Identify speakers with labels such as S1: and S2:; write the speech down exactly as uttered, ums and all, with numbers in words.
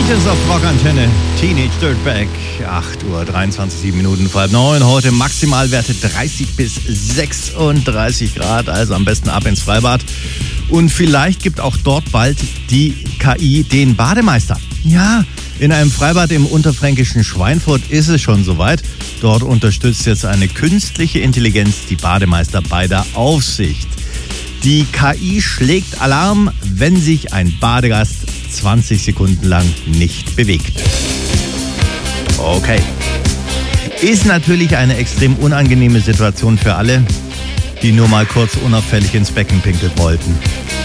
S1: Angels auf Rockantenne, Teenage Dirtbag, acht Uhr dreiundzwanzig, sieben Minuten vor halb neun. Heute Maximalwerte dreißig bis sechsunddreißig Grad, also am besten ab ins Freibad. Und vielleicht gibt auch dort bald die K I den Bademeister. Ja, in einem Freibad im unterfränkischen Schweinfurt ist es schon soweit. Dort unterstützt jetzt eine künstliche Intelligenz die Bademeister bei der Aufsicht. Die K I schlägt Alarm, wenn sich ein Badegast zwanzig Sekunden lang nicht bewegt. Okay. Ist natürlich eine extrem unangenehme Situation für alle, die nur mal kurz unauffällig ins Becken pinkeln wollten.